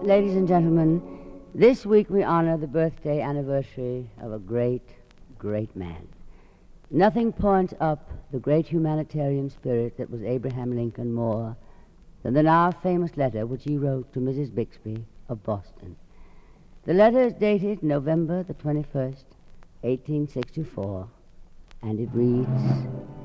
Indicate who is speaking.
Speaker 1: Ladies and gentlemen, this week we honor the birthday anniversary of a great, great man. Nothing points up the great humanitarian spirit that was Abraham Lincoln more than the now famous letter which he wrote to Mrs. Bixby of Boston. The letter is dated November the 21st, 1864, and it reads,